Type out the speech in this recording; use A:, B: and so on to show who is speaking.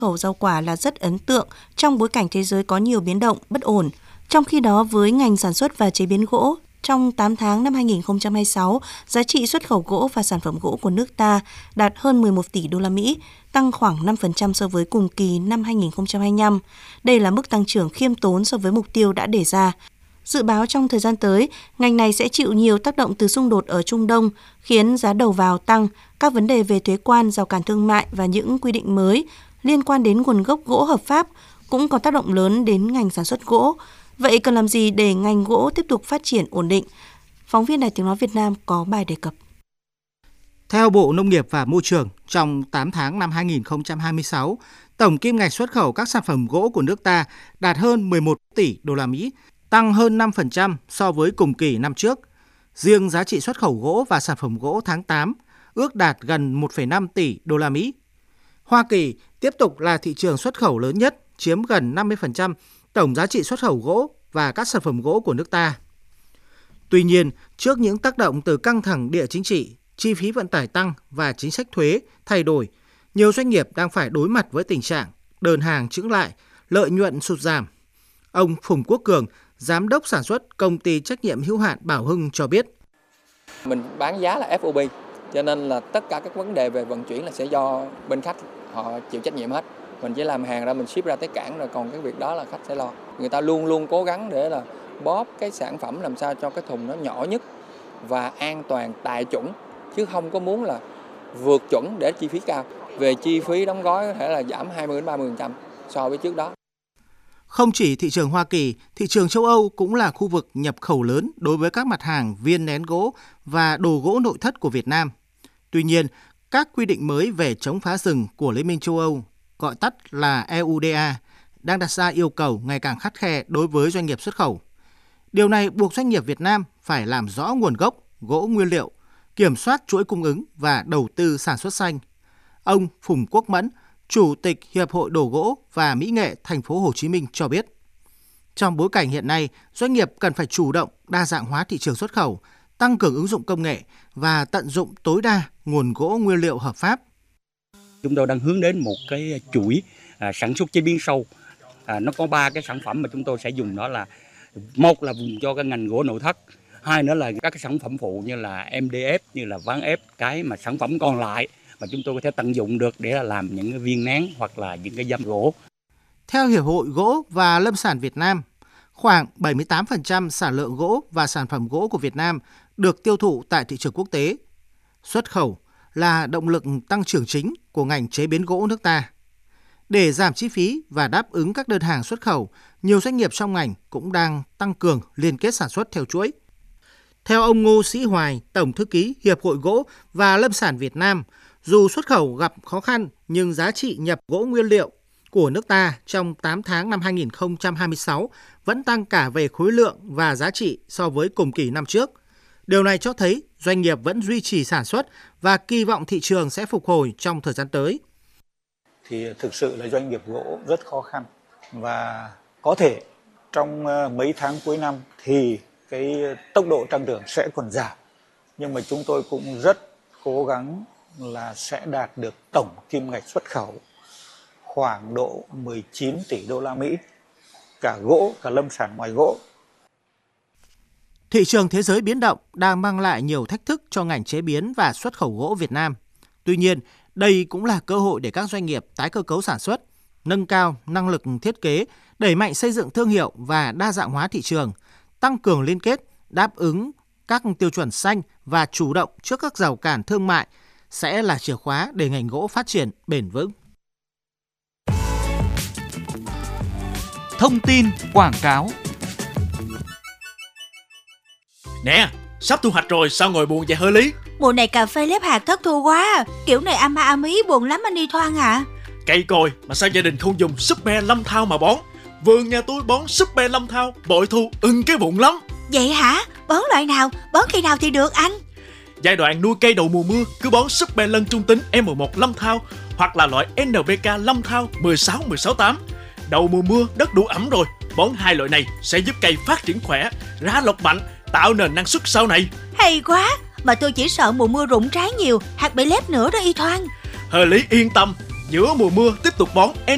A: khẩu rau quả là rất ấn tượng trong bối cảnh thế giới có nhiều biến động, bất ổn. Trong khi đó, với ngành sản xuất và chế biến gỗ, trong 8 tháng năm 2026, giá trị xuất khẩu gỗ và sản phẩm gỗ của nước ta đạt hơn 11 tỷ đô la Mỹ, tăng khoảng 5% so với cùng kỳ năm 2025. Đây là mức tăng trưởng khiêm tốn so với mục tiêu đã đề ra. Dự báo trong thời gian tới, ngành này sẽ chịu nhiều tác động từ xung đột ở Trung Đông, khiến giá đầu vào tăng, các vấn đề về thuế quan, rào cản thương mại và những quy định mới liên quan đến nguồn gốc gỗ hợp pháp cũng có tác động lớn đến ngành sản xuất gỗ. Vậy cần làm gì để ngành gỗ tiếp tục phát triển ổn định? Phóng viên Đài Tiếng nói Việt Nam có bài đề cập.
B: Theo Bộ Nông nghiệp và Môi trường, trong 8 tháng năm 2026, tổng kim ngạch xuất khẩu các sản phẩm gỗ của nước ta đạt hơn 11 tỷ đô la Mỹ, tăng hơn 5% so với cùng kỳ năm trước. Riêng giá trị xuất khẩu gỗ và sản phẩm gỗ tháng 8 ước đạt gần 1,5 tỷ đô la Mỹ. Hoa Kỳ tiếp tục là thị trường xuất khẩu lớn nhất, chiếm gần 50% tổng giá trị xuất khẩu gỗ và các sản phẩm gỗ của nước ta. Tuy nhiên, trước những tác động từ căng thẳng địa chính trị, chi phí vận tải tăng và chính sách thuế thay đổi, nhiều doanh nghiệp đang phải đối mặt với tình trạng đơn hàng chững lại, lợi nhuận sụt giảm. Ông Phùng Quốc Cường, Giám đốc sản xuất Công ty trách nhiệm hữu hạn Bảo Hưng cho biết.
C: Mình bán giá là FOB, cho nên là tất cả các vấn đề về vận chuyển là sẽ do bên khách họ chịu trách nhiệm hết. Mình chỉ làm hàng ra mình ship ra tới cảng rồi, còn cái việc đó là khách sẽ lo. Người ta luôn luôn cố gắng để là bóp cái sản phẩm làm sao cho cái thùng nó nhỏ nhất và an toàn tại chuẩn, chứ không có muốn là vượt chuẩn để chi phí cao. Về chi phí đóng gói có thể là giảm 20-30% so với trước đó.
B: Không chỉ thị trường Hoa Kỳ, thị trường châu Âu cũng là khu vực nhập khẩu lớn đối với các mặt hàng viên nén gỗ và đồ gỗ nội thất của Việt Nam. Tuy nhiên, các quy định mới về chống phá rừng của Liên minh châu Âu, gọi tắt là EUDA, đang đặt ra yêu cầu ngày càng khắt khe đối với doanh nghiệp xuất khẩu. Điều này buộc doanh nghiệp Việt Nam phải làm rõ nguồn gốc gỗ nguyên liệu, kiểm soát chuỗi cung ứng và đầu tư sản xuất xanh. Ông Phùng Quốc Mẫn, Chủ tịch Hiệp hội Đồ gỗ và Mỹ nghệ Thành phố Hồ Chí Minh cho biết, trong bối cảnh hiện nay, doanh nghiệp cần phải chủ động đa dạng hóa thị trường xuất khẩu, tăng cường ứng dụng công nghệ và tận dụng tối đa nguồn gỗ nguyên liệu hợp pháp.
D: Chúng tôi đang hướng đến một cái chuỗi sản xuất chế biến sâu. Nó có 3 cái sản phẩm mà chúng tôi sẽ dùng, đó là một là vùng cho cái ngành gỗ nội thất, hai nữa là các cái sản phẩm phụ như là MDF, như là ván ép, cái mà sản phẩm còn lại mà chúng tôi có thể tận dụng được để làm những cái viên nén hoặc là những cái dăm gỗ.
B: Theo Hiệp hội Gỗ và Lâm sản Việt Nam, khoảng 78% sản lượng gỗ và sản phẩm gỗ của Việt Nam được tiêu thụ tại thị trường quốc tế. Xuất khẩu là động lực tăng trưởng chính của ngành chế biến gỗ nước ta. Để giảm chi phí và đáp ứng các đơn hàng xuất khẩu, nhiều doanh nghiệp trong ngành cũng đang tăng cường liên kết sản xuất theo chuỗi. Theo ông Ngô Sĩ Hoài, Tổng thư ký Hiệp hội Gỗ và Lâm sản Việt Nam, dù xuất khẩu gặp khó khăn nhưng giá trị nhập gỗ nguyên liệu của nước ta trong 8 tháng năm 2026 vẫn tăng cả về khối lượng và giá trị so với cùng kỳ năm trước. Điều này cho thấy doanh nghiệp vẫn duy trì sản xuất và kỳ vọng thị trường sẽ phục hồi trong thời gian tới.
E: Thì thực sự là doanh nghiệp gỗ rất khó khăn và có thể trong mấy tháng cuối năm thì cái tốc độ tăng trưởng sẽ còn giảm. Nhưng mà chúng tôi cũng rất cố gắng là sẽ đạt được tổng kim ngạch xuất khẩu khoảng độ 19 tỷ đô la Mỹ, cả gỗ, cả lâm sản ngoài gỗ.
B: Thị trường thế giới biến động đang mang lại nhiều thách thức cho ngành chế biến và xuất khẩu gỗ Việt Nam. Tuy nhiên, đây cũng là cơ hội để các doanh nghiệp tái cơ cấu sản xuất, nâng cao năng lực thiết kế, đẩy mạnh xây dựng thương hiệu và đa dạng hóa thị trường, tăng cường liên kết, đáp ứng các tiêu chuẩn xanh và chủ động trước các rào cản thương mại sẽ là chìa khóa để ngành gỗ phát triển bền vững.
F: Thông tin quảng cáo.
G: Nè, sắp thu hoạch rồi, sao ngồi buồn vậy hơ Lý?
H: Mùa này cà phê lép hạt thất thu quá, kiểu này ama ami buồn lắm anh Y Thoan à.
G: Cây còi mà sao gia đình không dùng Super Lâm Thao mà bón? Vườn nhà tôi bón Super Lâm Thao, bội thu ưng cái bụng lắm.
H: Vậy hả? Bón loại nào? Bón khi nào thì được anh?
G: Giai đoạn nuôi cây đầu mùa mưa cứ bón Super Lân trung tính M1 Lâm Thao hoặc là loại NPK Lâm Thao 16-16-8. Đầu mùa mưa đất đủ ẩm rồi, bón hai loại này sẽ giúp cây phát triển khỏe, ra lộc mạnh, tạo nền năng suất sau này.
H: Hay quá, mà tôi chỉ sợ mùa mưa rụng trái nhiều, hạt bị lép nữa đó Y Thoan.
G: Hờ Lý yên tâm, giữa mùa mưa tiếp tục bón